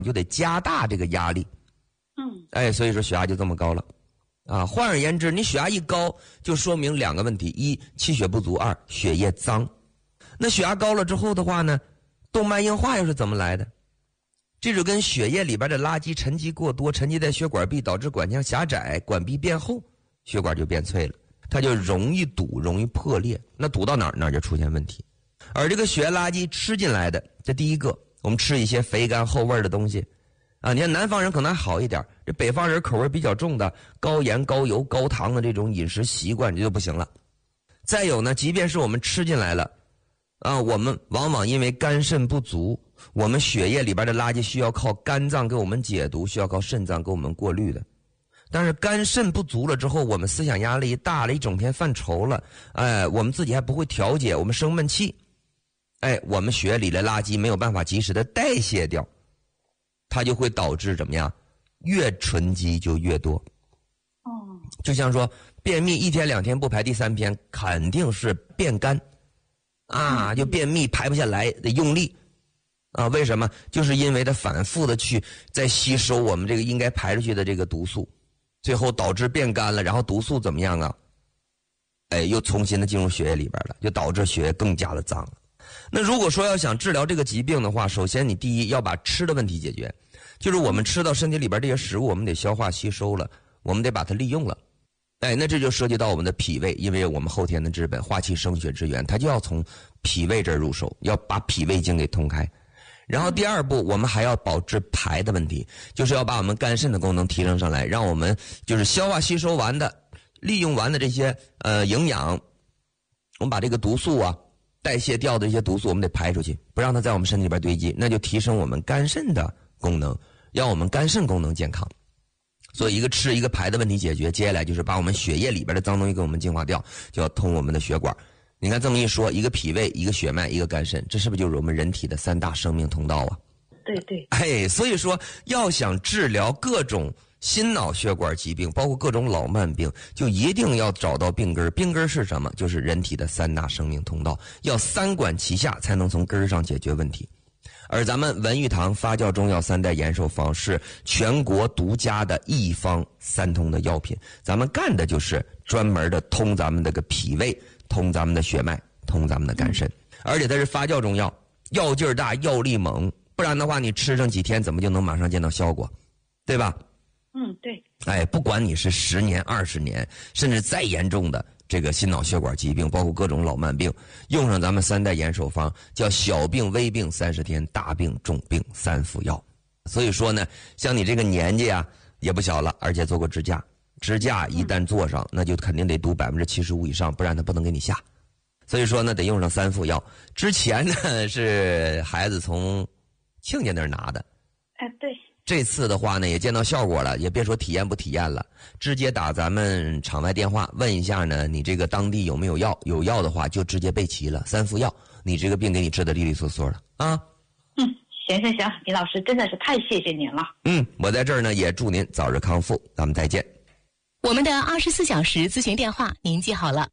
你就得加大这个压力。所以说血压就这么高了。换而言之，你血压一高，就说明2个问题：一，气血不足；二，血液脏。那血压高了之后的话呢，动脉硬化又是怎么来的？这就跟血液里边的垃圾沉积过多，沉积在血管壁，导致管腔狭窄，管壁变厚，血管就变脆了，它就容易堵，容易破裂。那堵到哪儿就出现问题。而这个血液垃圾吃进来的，这第一个，我们吃一些肥甘厚味的东西你看南方人可能还好一点，这北方人口味比较重的，高盐高油高糖的这种饮食习惯这就不行了。再有呢，即便是我们吃进来了我们往往因为肝肾不足，我们血液里边的垃圾需要靠肝脏给我们解毒，需要靠肾脏给我们过滤的。但是肝肾不足了之后，我们思想压力大了，一整天犯愁了，我们自己还不会调节，我们生闷气，我们血液里的垃圾没有办法及时的代谢掉，它就会导致怎么样？越沉积就越多。就像说便秘1天2天不排，第3天肯定是变干就便秘排不下来，得用力为什么？就是因为它反复的去在吸收我们这个应该排出去的这个毒素，最后导致变干了，然后毒素怎么样又重新的进入血液里边了，就导致血液更加的脏了。那如果说要想治疗这个疾病的话，首先你第一要把吃的问题解决，就是我们吃到身体里边这些食物，我们得消化吸收了，我们得把它利用了。那这就涉及到我们的脾胃，因为我们后天的之本，化气生血之源，它就要从脾胃这儿入手，要把脾胃经给通开。然后第二步，我们还要保治排的问题，就是要把我们肝肾的功能提升上来，让我们就是消化吸收完的、利用完的这些营养，我们把这个毒素代谢掉的一些毒素，我们得排出去，不让它在我们身体里边堆积，那就提升我们肝肾的功能，让我们肝肾功能健康。所以一个吃一个排的问题解决，接下来就是把我们血液里边的脏东西给我们净化掉，就要通我们的血管。你看这么一说，一个脾胃，一个血脉，一个肝肾，这是不是就是我们人体的3大生命通道对。 所以说要想治疗各种心脑血管疾病，包括各种老慢病，就一定要找到病根。病根是什么？就是人体的3大生命通道，要3管齐下，才能从根上解决问题。而咱们文玉堂发酵中药3代延寿方是全国独家的一方3通的药品，咱们干的就是专门的通咱们这个脾胃，通咱们的血脉，通咱们的肝肾。而且它是发酵中药，药劲儿大，药力猛，不然的话你吃上几天怎么就能马上见到效果，对吧？ 对。 不管你是10年20年，甚至再严重的这个心脑血管疾病，包括各种老慢病，用上咱们3代延寿方，叫小病微病30天，大病重病3服药。所以说呢，像你这个年纪也不小了，而且做过支架，支架一旦做上，那就肯定得读75%以上，不然他不能给你下。所以说呢，得用上3副药。之前呢是孩子从亲家那儿拿的， 对。 这次的话呢，也见到效果了，也别说体验不体验了，直接打咱们场外电话问一下呢，你这个当地有没有药？有药的话就直接备齐了，3副药，你这个病给你治得利利索索了行，李老师真的是太谢谢您了。 我在这儿呢也祝您早日康复，咱们再见。 我们的24小时咨询电话您记好了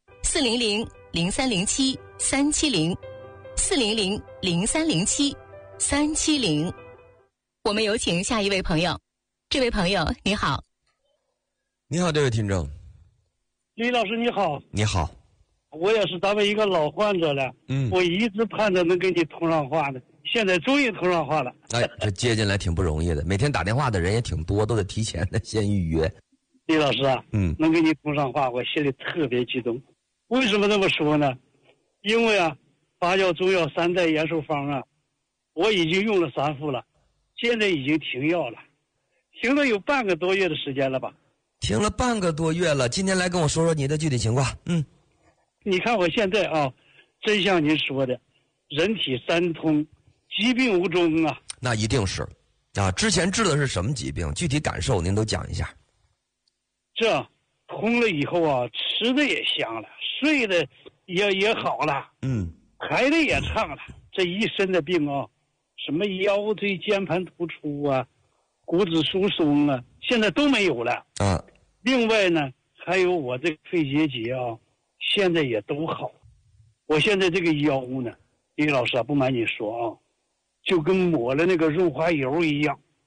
，400-0307-370，400-0307-370。我们有请下一位朋友。这位朋友你好。 你好，这位听众。 李老师你好。 你好。 我也是咱们一个老患者了，我一直盼着能跟你通上话呢，现在终于通上话了。 这接进来挺不容易的，每天打电话的人也挺多，都得提前的先预约。 李老师能跟你通上话，我心里特别激动。为什么这么说呢？因为发酵中药3代延寿方我已经用了3副了，现在已经停药了，停了有半个多月的时间了吧？ 停了半个多月了，今天来跟我说说你的具体情况。 你看我现在真像您说的，人体3通，疾病无踪那一定是之前治的是什么疾病？具体感受您都讲一下。 这通了以后吃的也香了，睡的也好了，排的也畅了，这一身的病什么腰椎间盘突出骨质疏松现在都没有了另外呢，还有我这个肺结节现在也都好。我现在这个腰呢，李老师不瞒你说就跟抹了那个润滑油一样，